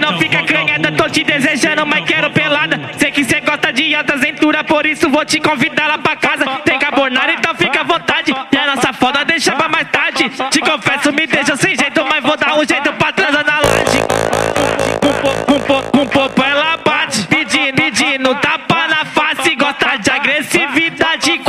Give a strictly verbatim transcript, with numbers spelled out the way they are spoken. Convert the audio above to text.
Não fica canhada, tô te desejando, mas quero pelada. Sei que cê gosta de alta cintura, por isso vou te convidar lá pra casa. Tem carbonara, então fica à vontade. E a nossa foda deixa pra mais tarde. Te confesso, me deixa sem jeito, mas vou dar um jeito pra transar na laje. Com, com, com, com, com,